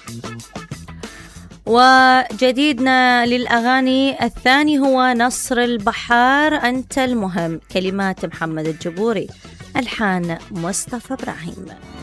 وجديدنا للأغاني الثاني هو نصر البحار أنت المهم، كلمات محمد الجبوري، ألحان مصطفى إبراهيم.